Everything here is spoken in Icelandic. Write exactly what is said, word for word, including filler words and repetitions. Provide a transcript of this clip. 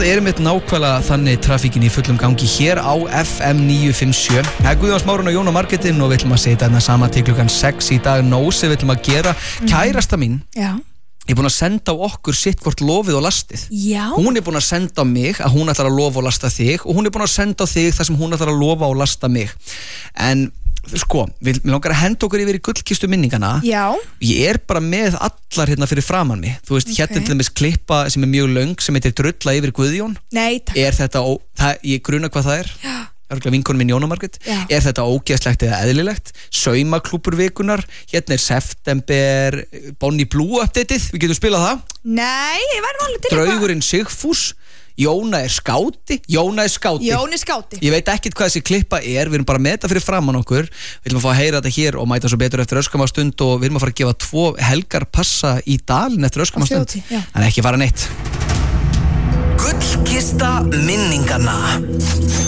Það er mitt nákvæmlega þannig trafíkin í fullum gangi hér á F M níu fimm sjö. Það er Guðjón Smárinn og Jón á Marketin og við ætlum að setja þarna saman til klukkan sex í dag. Nóg sem við ætlum að gera. Mm. Kærasta mín, Já. Ég er búin að senda á okkur sitt hvort lofið og lastið. Já. Hún er búin að senda á mig að hún ætlar að lofa og lasta þig og hún er búin að senda á þig þar sem hún ætlar að lofa og lasta mig. En sko, við langar að henda okkur yfir í gullkistu minningana. Já. Ég er bara með allar hérna fyrir framan mig. Þú veist, okay. Hérna til dæmis klippa sem er mjög löng sem heitir Drulla yfir Guðjón. Nei, takk. Er þetta, ó, það, ég gruna hvað það er. Já. Vinkonum minn Jón á Market. Já. Er þetta ógeðslegt eða eðlilegt? Saumaklúbbur vikunar. Hérna er september Bonnie Blue updateið. Við getum spilað það. Nei, ég væri alveg til. Draugurinn Sigfús. Jóna er skáti. Jóna er skáti. Jón er skáti. Ég veit ekkert hvað þessi klippa er. Við erum bara með þetta fyrir framann okkur. Við viljum að fá að heyra þetta hér og mæta svo betur eftir öskamma stund og við viljum að fara að gefa tvo helgar passa í dalinn eftir öskamma stund. Þannig ekki fara neitt. Gullkista minninganna.